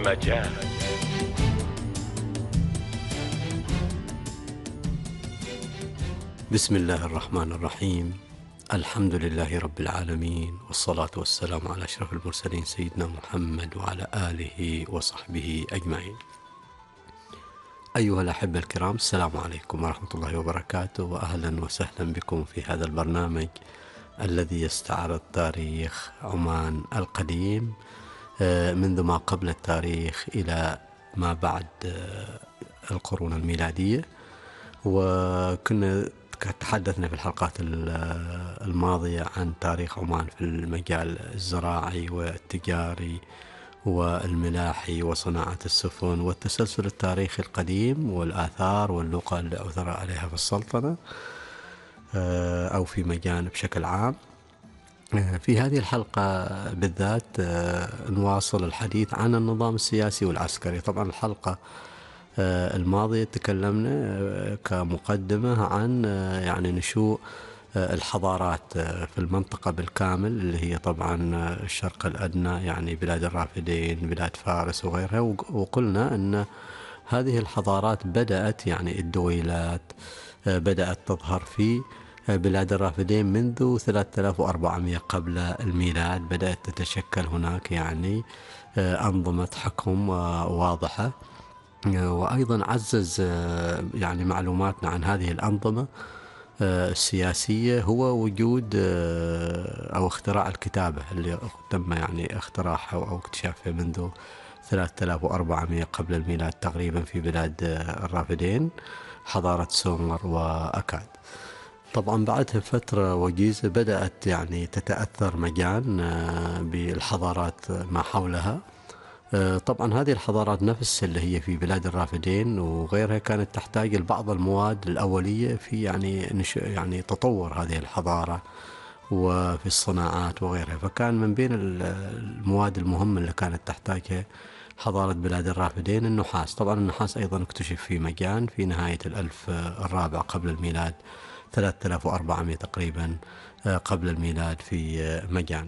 مجال. بسم الله الرحمن الرحيم. الحمد لله رب العالمين، والصلاة والسلام على أشرف المرسلين سيدنا محمد وعلى آله وصحبه أجمعين. أيها الأحبة الكرام، السلام عليكم ورحمة الله وبركاته، وأهلا وسهلا بكم في هذا البرنامج الذي يستعرض تاريخ عمان القديم منذ ما قبل التاريخ إلى ما بعد القرون الميلادية. وكنا تحدثنا في الحلقات الماضية عن تاريخ عمان في المجال الزراعي والتجاري والملاحي وصناعة السفن والتسلسل التاريخي القديم والآثار واللغة اللي أثر عليها في السلطنة أو في مجان بشكل عام. في هذه الحلقة بالذات نواصل الحديث عن النظام السياسي والعسكري. طبعا الحلقة الماضية تكلمنا كمقدمة عن يعني نشوء الحضارات في المنطقة بالكامل، اللي هي طبعا الشرق الأدنى، يعني بلاد الرافدين، بلاد فارس وغيرها. وقلنا أن هذه الحضارات بدأت، يعني الدويلات بدأت تظهر في بلاد الرافدين منذ 3400 قبل الميلاد. بدأت تتشكل هناك يعني أنظمة حكم واضحة. وأيضا عزز يعني معلوماتنا عن هذه الأنظمة السياسية هو وجود أو اختراع الكتابة اللي تم يعني اختراعها أو اكتشافها منذ 3400 قبل الميلاد تقريبا في بلاد الرافدين، حضارة سومر وأكاد. طبعا بعدها فترة وجيزة بدأت يعني تتأثر مجان بالحضارات ما حولها. طبعا هذه الحضارات نفس اللي هي في بلاد الرافدين وغيرها كانت تحتاج لبعض المواد الأولية في يعني تطور هذه الحضارة وفي الصناعات وغيرها. فكان من بين المواد المهمة اللي كانت تحتاجها حضارة بلاد الرافدين النحاس. طبعا النحاس أيضا اكتشف في مجان في نهاية الألف الرابع قبل الميلاد، 3400 تقريبا قبل الميلاد في مجان.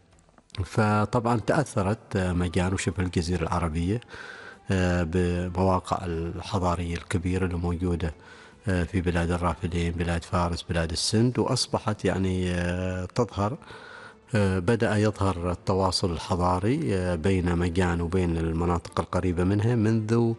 فطبعا تأثرت مجان وشبه الجزيرة العربية بمواقع الحضارية الكبيرة اللي موجودة في بلاد الرافدين، بلاد فارس، بلاد السند، وأصبحت يعني تظهر. بدأ يظهر التواصل الحضاري بين مجان وبين المناطق القريبة منها منذ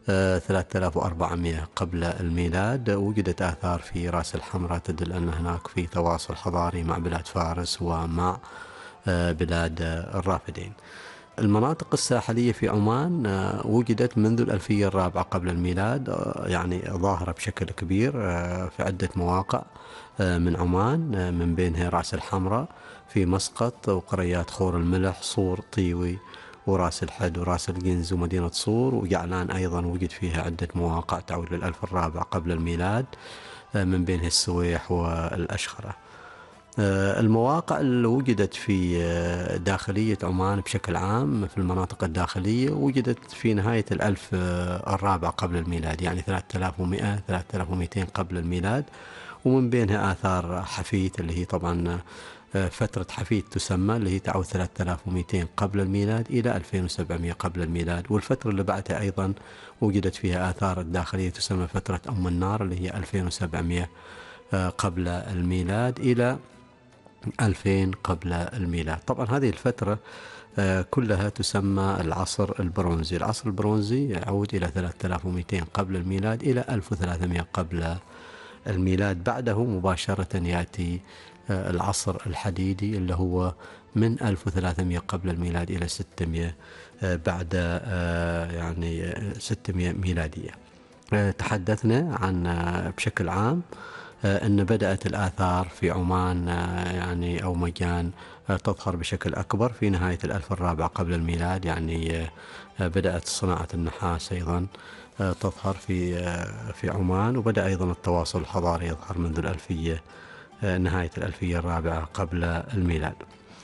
3400 قبل الميلاد. وجدت آثار في رأس الحمراء تدل أن هناك في تواصل حضاري مع بلاد فارس ومع بلاد الرافدين. المناطق الساحلية في عمان وجدت منذ الألفية الرابعة قبل الميلاد، يعني ظاهرة بشكل كبير في عدة مواقع من عمان، من بينها رأس الحمراء في مسقط وقريات خور الملح، صور، طيوي، وراس الحد وراس الجنز ومدينة صور. وجعلان أيضا وجد فيها عدة مواقع تعود للألف الرابع قبل الميلاد، من بينها السويح والأشخرة. المواقع اللي وجدت في داخلية عمان بشكل عام في المناطق الداخلية وجدت في نهاية الألف الرابع قبل الميلاد، يعني 3100 3200 قبل الميلاد. ومن بينها آثار حفيت اللي هي طبعا فترة حفيت تسمى، اللي هي تعود 3200 قبل الميلاد إلى 2700 قبل الميلاد. والفترة اللي بعدها أيضا وجدت فيها آثار الداخلية تسمى فترة أم النار، اللي هي 2700 قبل الميلاد إلى 2000 قبل الميلاد. طبعا هذه الفترة كلها تسمى العصر البرونزي. العصر البرونزي يعود إلى 3200 قبل الميلاد إلى 1300 قبل الميلاد. بعده مباشرة يأتي العصر الحديدي اللي هو من 1300 قبل الميلاد إلى 600 بعد يعني 600 ميلادية. تحدثنا عن بشكل عام أن بدأت الآثار في عمان يعني أو مجان تظهر بشكل أكبر في نهاية الألف الرابع قبل الميلاد. يعني بدأت صناعة النحاس أيضا تظهر في عمان، وبدأ أيضا التواصل الحضاري يظهر منذ الألفية، نهاية الألفية الرابعة قبل الميلاد.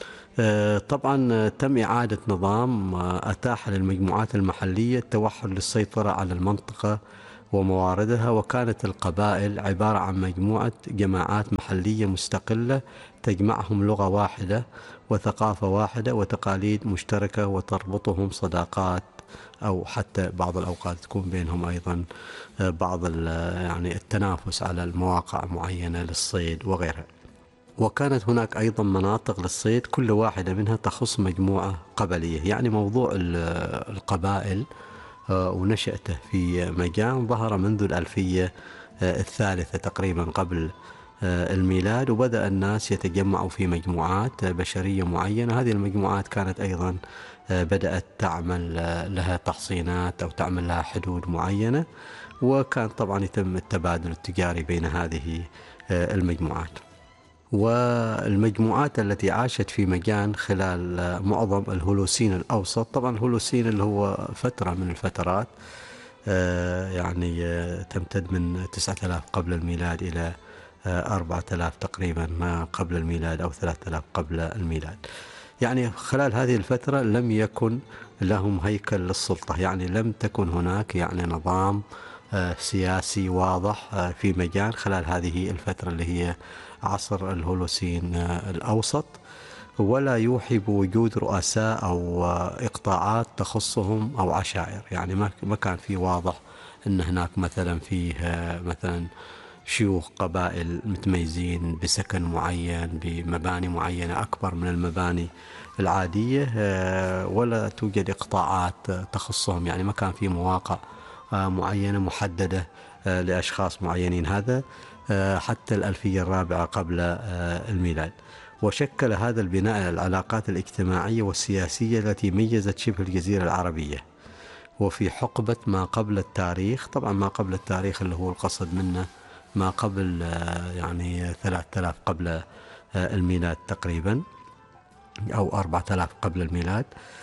طبعا تم إعادة نظام أتاح للمجموعات المحلية التوحد للسيطرة على المنطقة ومواردها، وكانت القبائل عبارة عن مجموعة جماعات محلية مستقلة تجمعهم لغة واحدة وثقافة واحدة وتقاليد مشتركة وتربطهم صداقات أو حتى بعض الأوقات تكون بينهم أيضا بعض يعني التنافس على المواقع معينة للصيد وغيرها. وكانت هناك أيضا مناطق للصيد كل واحدة منها تخص مجموعة قبلية. يعني موضوع القبائل ونشأته في مجان ظهر منذ الألفية الثالثة تقريبا قبل الميلاد، وبدأ الناس يتجمعوا في مجموعات بشرية معينة. هذه المجموعات كانت أيضا بدأت تعمل لها تحصينات أو تعمل لها حدود معينة، وكان طبعا يتم التبادل التجاري بين هذه المجموعات. والمجموعات التي عاشت في مجان خلال معظم الهولوسين الأوسط، طبعا الهولوسين اللي هو فترة من الفترات يعني تمتد من 9000 قبل الميلاد إلى 4000 تقريبا ما قبل الميلاد أو 3000 قبل الميلاد. يعني خلال هذه الفترة لم يكن لهم هيكل للسلطة، يعني لم تكن هناك يعني نظام سياسي واضح في مجان خلال هذه الفترة اللي هي عصر الهولوسين الأوسط، ولا يوحي بوجود رؤساء أو إقطاعات تخصهم أو عشائر. يعني ما كان في واضح أن هناك مثلا فيه مثلا شيوخ قبائل متميزين بسكن معين بمباني معينة أكبر من المباني العادية، ولا توجد إقطاعات تخصهم. يعني ما كان في مواقع معينة محددة لأشخاص معينين. هذا حتى الألفية الرابعة قبل الميلاد. وشكل هذا البناء العلاقات الاجتماعية والسياسية التي ميزت شبه الجزيرة العربية. وفي حقبة ما قبل التاريخ، طبعا ما قبل التاريخ اللي هو القصد منه ما قبل يعني 3000 قبل الميلاد تقريبا أو 4000 قبل الميلاد،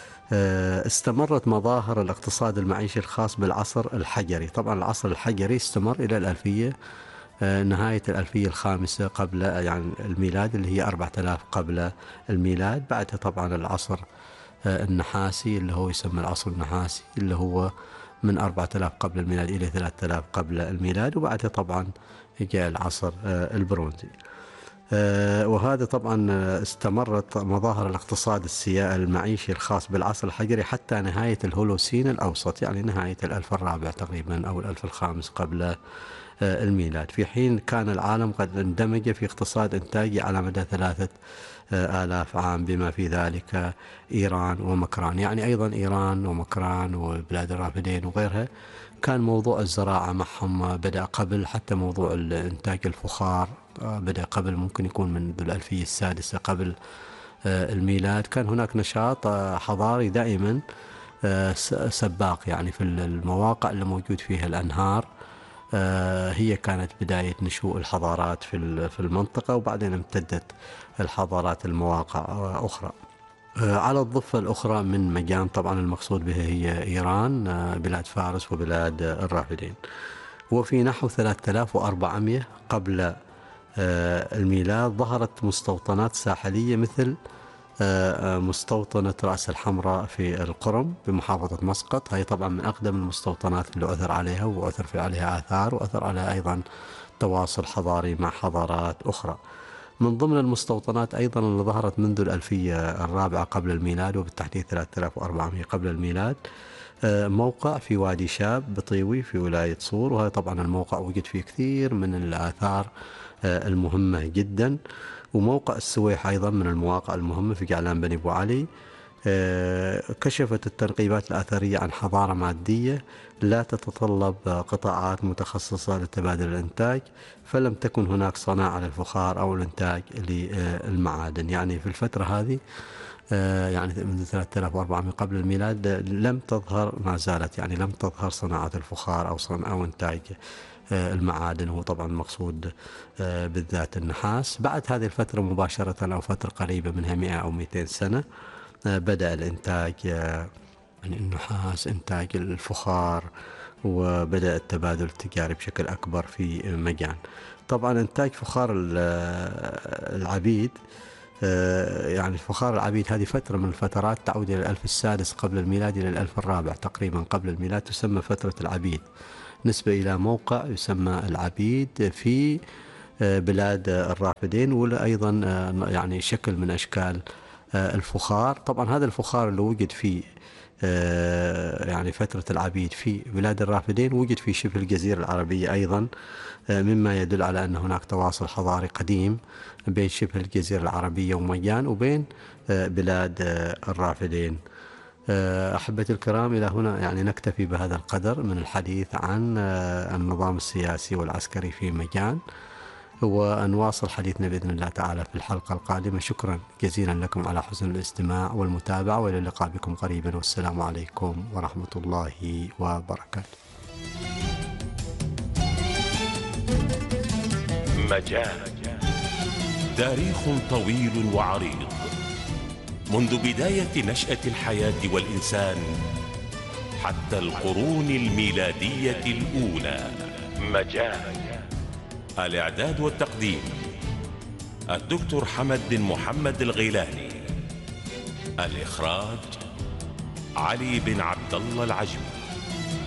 استمرت مظاهر الاقتصاد المعيشي الخاص بالعصر الحجري. طبعا العصر الحجري استمر إلى الألفية نهاية الألفية الخامسة قبل يعني الميلاد اللي هي 4000 قبل الميلاد. بعدها طبعا العصر النحاسي اللي هو يسمى العصر النحاسي اللي هو من 4000 قبل الميلاد إلى 3000 قبل الميلاد، وبعدها طبعا جاء العصر البرونزي. وهذا طبعا استمرت مظاهر الاقتصاد المعيشي الخاص بالعصر الحجري حتى نهاية الهولوسين الأوسط، يعني نهاية الألف الرابع تقريبا أو الألف الخامس قبل الميلاد، في حين كان العالم قد اندمج في اقتصاد إنتاجي على مدى 3000 عام بما في ذلك إيران ومكران. يعني أيضا إيران ومكران وبلاد الرافدين وغيرها كان موضوع الزراعة معهم بدأ قبل، حتى موضوع الإنتاج الفخار بدأ قبل، ممكن يكون منذ الألفية السادسة قبل الميلاد. كان هناك نشاط حضاري دائما سباق، يعني في المواقع اللي موجود فيها الأنهار هي كانت بداية نشوء الحضارات في المنطقة، وبعدين امتدت الحضارات المواقع أخرى. على الضفة الأخرى من مجان طبعا المقصود بها هي إيران، بلاد فارس وبلاد الرافدين. وفي نحو 3400 قبل الميلاد ظهرت مستوطنات ساحلية مثل مستوطنة رأس الحمراء في القرم بمحافظة مسقط. هي طبعا من أقدم المستوطنات اللي عثر عليها، وعثر في عليها آثار، وعثر عليها أيضا تواصل حضاري مع حضارات أخرى. من ضمن المستوطنات أيضا اللي ظهرت منذ الألفية الرابعة قبل الميلاد وبالتحديد 3400 قبل الميلاد موقع في وادي شاب بطيوي في ولاية صور. وهذا طبعا الموقع وجد فيه كثير من الآثار المهمة جدا. وموقع السويح أيضا من المواقع المهمة في جعلان بني أبو علي. كشفت التنقيبات الأثرية عن حضارة مادية لا تتطلب قطاعات متخصصة لتبادل الإنتاج، فلم تكن هناك صناعة للفخار أو الإنتاج للمعادن. يعني في الفترة هذه يعني منذ 3400 قبل الميلاد لم تظهر، ما زالت يعني لم تظهر صناعة الفخار أو إنتاج المعادن، هو طبعا المقصود بالذات النحاس. بعد هذه الفترة مباشرة أو فترة قريبة منها 100 أو 200 سنة بدأ الإنتاج يعني النحاس، إنتاج الفخار، وبدأ التبادل التجاري بشكل أكبر في مجان. طبعا إنتاج فخار العبيد، يعني فخار العبيد هذه فترة من الفترات تعود إلى الألف السادس قبل الميلاد إلى الألف الرابع تقريبا قبل الميلاد، تسمى فترة العبيد نسبة إلى موقع يسمى العبيد في بلاد الرافدين، ولا أيضا يعني شكل من أشكال الفخار. طبعا هذا الفخار اللي وجد في يعني فترة العبيد في بلاد الرافدين وجد في شبه الجزيرة العربية أيضا، مما يدل على أن هناك تواصل حضاري قديم بين شبه الجزيرة العربية ومجان وبين بلاد الرافدين. أحبتي الكرام، إلى هنا يعني نكتفي بهذا القدر من الحديث عن النظام السياسي والعسكري في مجان، ونواصل حديثنا بإذن الله تعالى في الحلقة القادمة. شكرا جزيلا لكم على حسن الاستماع والمتابعة، وإلى اللقاء بكم قريبا، والسلام عليكم ورحمة الله وبركاته. مجال تاريخ طويل وعريض منذ بداية نشأة الحياة والإنسان حتى القرون الميلادية الأولى. مجال الإعداد والتقديم الدكتور حمد بن محمد الغيلاني. الإخراج علي بن عبد الله العجمي.